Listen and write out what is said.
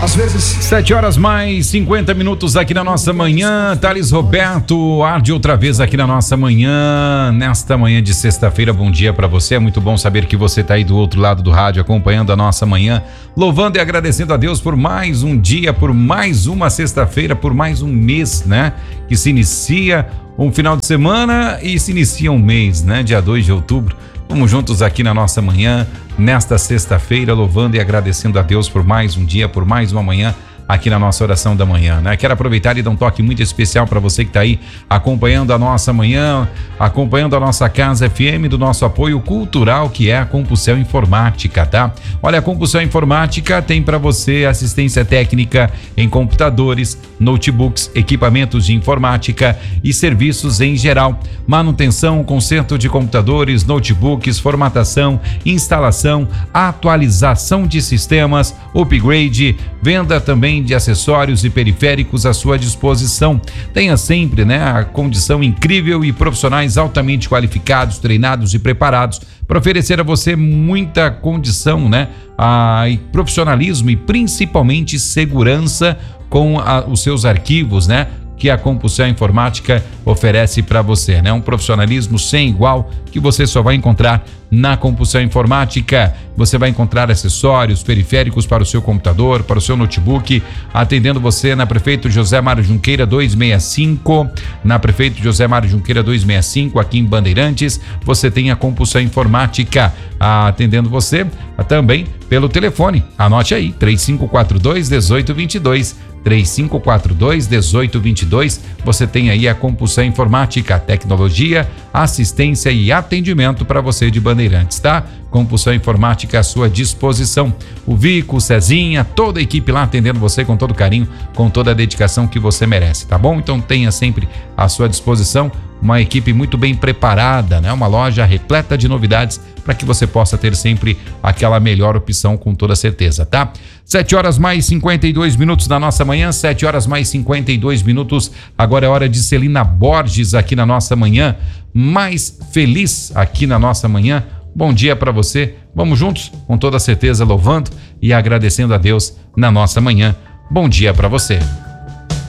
Às vezes... 7 horas mais 50 minutos aqui na nossa manhã. Thales Roberto arde outra vez aqui na nossa manhã, nesta manhã de sexta-feira. Bom dia pra você, é muito bom saber que você tá aí do outro lado do rádio acompanhando a nossa manhã, louvando e agradecendo a Deus por mais um dia, por mais uma sexta-feira, por mais um mês, né? Que se inicia um final de semana e se inicia um mês, né? Dia 2 de outubro. Vamos juntos aqui na nossa manhã, nesta sexta-feira, louvando e agradecendo a Deus por mais um dia, por mais uma manhã aqui na nossa oração da manhã, né? Quero aproveitar e dar um toque muito especial para você que está aí acompanhando a nossa manhã, acompanhando a nossa Casa FM, do nosso apoio cultural, que é a Compulsão Informática, tá? Olha, a Compulsão Informática tem para você assistência técnica em computadores, notebooks, equipamentos de informática e serviços em geral. Manutenção, conserto de computadores, notebooks, formatação, instalação, atualização de sistemas, upgrade, venda também de acessórios e periféricos à sua disposição. Tenha sempre, né, a condição incrível e profissionais altamente qualificados, treinados e preparados para oferecer a você muita condição, né, e profissionalismo e principalmente segurança com os seus arquivos, né, que a Compulsão Informática oferece para você, né? Um profissionalismo sem igual que você só vai encontrar na Compulsão Informática. Você vai encontrar acessórios, periféricos para o seu computador, para o seu notebook, atendendo você na Prefeito José Mário Junqueira 265, na Prefeito José Mário Junqueira 265, aqui em Bandeirantes. Você tem a Compulsão Informática atendendo você também pelo telefone. Anote aí, 3542-1822. 3542-1822. Você tem aí a Compulsão Informática, tecnologia, assistência e atendimento para você de Bandeirantes, tá? Compulsão Informática à sua disposição. O Vico, o Cezinha, toda a equipe lá atendendo você com todo carinho, com toda a dedicação que você merece, tá bom? Então tenha sempre à sua disposição uma equipe muito bem preparada, né? Uma loja repleta de novidades para que você possa ter sempre aquela melhor opção com toda certeza, tá? 7 horas mais 52 minutos da nossa manhã, 7 horas mais 52 minutos. Agora é hora de Celina Borges aqui na nossa manhã, mais feliz aqui na nossa manhã. Bom dia para você. Vamos juntos, com toda certeza, louvando e agradecendo a Deus na nossa manhã. Bom dia para você.